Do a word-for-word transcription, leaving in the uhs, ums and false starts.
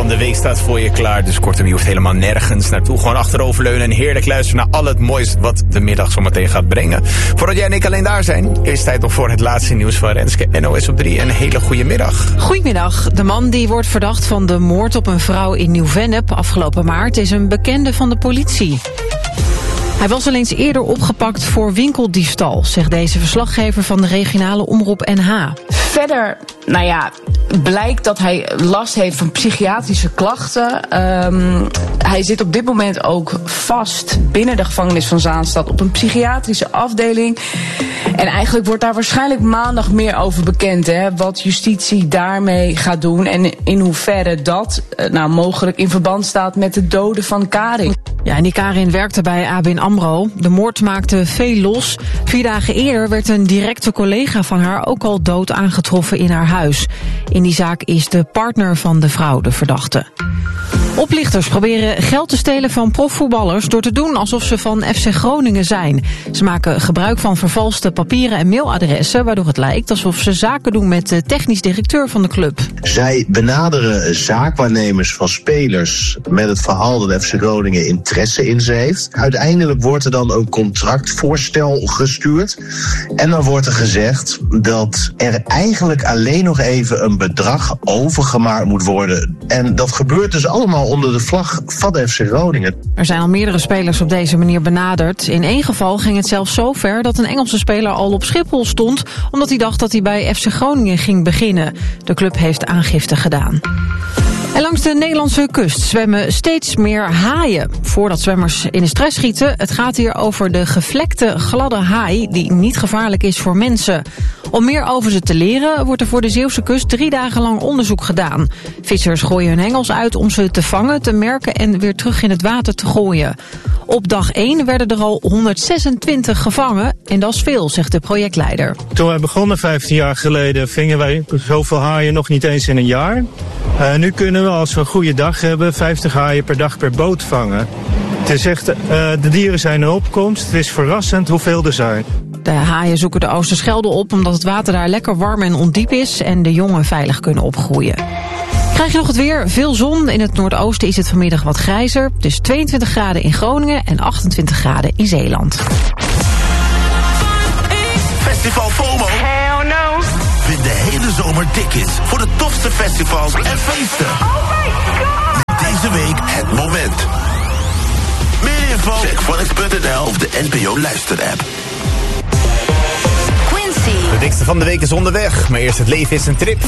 van de week staat voor je klaar. Dus kortom, je hoeft helemaal nergens naartoe. Gewoon achteroverleunen en heerlijk luisteren naar al het moois wat de middag zometeen gaat brengen. Voordat jij en ik alleen daar zijn, is het tijd nog voor het laatste nieuws van Renske. N O S op drie. Een hele goede middag. Goedemiddag. De man die wordt verdacht van de moord op een vrouw in Nieuw-Vennep afgelopen maart is een bekende van de politie. Hij was al eens eerder opgepakt voor winkeldiefstal, zegt deze verslaggever van de regionale omroep N H. Verder, nou ja, blijkt dat hij last heeft van psychiatrische klachten. Um, hij zit op dit moment ook vast binnen de gevangenis van Zaanstad op een psychiatrische afdeling. En eigenlijk wordt daar waarschijnlijk maandag meer over bekend, hè, wat justitie daarmee gaat doen en in hoeverre dat nou, mogelijk in verband staat met de doden van Karin. Ja, en die Karin werkte bij A B N AMRO. De moord maakte veel los. Vier dagen eerder werd een directe collega van haar ook al dood aangetroffen in haar huis. In die zaak is de partner van de vrouw de verdachte. Oplichters proberen geld te stelen van profvoetballers door te doen alsof ze van F C Groningen zijn. Ze maken gebruik van vervalste papieren en mailadressen, waardoor het lijkt alsof ze zaken doen met de technisch directeur van de club. Zij benaderen zaakwaarnemers van spelers met het verhaal dat F C Groningen interesse in ze heeft. Uiteindelijk wordt er dan een contractvoorstel gestuurd. En dan wordt er gezegd dat er eigenlijk alleen nog even een bedrag overgemaakt moet worden. En dat gebeurt dus allemaal onder de vlag van F C Groningen. Er zijn al meerdere spelers op deze manier benaderd. In één geval ging het zelfs zo ver dat een Engelse speler al op Schiphol stond, omdat hij dacht dat hij bij F C Groningen ging beginnen. De club heeft aangifte gedaan. En langs de Nederlandse kust zwemmen steeds meer haaien. Voordat zwemmers in de stress schieten, het gaat hier over de gevlekte gladde haai die niet gevaarlijk is voor mensen. Om meer over ze te leren wordt er voor de Zeeuwse kust drie dagen lang onderzoek gedaan. Vissers gooien hun hengels uit om ze te vangen, te merken en weer terug in het water te gooien. Op dag één werden er al honderdzesentwintig gevangen en dat is veel, zegt de projectleider. Toen wij begonnen vijftien jaar geleden vingen wij zoveel haaien nog niet eens in een jaar. Uh, nu kunnen we, als we een goede dag hebben, vijftig haaien per dag per boot vangen. Het is echt, uh, de dieren zijn in opkomst. Het is verrassend hoeveel er zijn. De haaien zoeken de Oosterschelde op omdat het water daar lekker warm en ondiep is en de jongen veilig kunnen opgroeien. Krijg je nog het weer? Veel zon. In het noordoosten is het vanmiddag wat grijzer. Dus tweeëntwintig graden in Groningen en achtentwintig graden in Zeeland. Festival FOMO. Hell no. Vind de hele zomer tickets voor de tofste festivals en feesten. Oh my god. Met deze week het moment. Meer info? Check Phonics punt n l of de N P O luisterapp. De dikste van de week is onderweg, maar eerst het leven is een trip.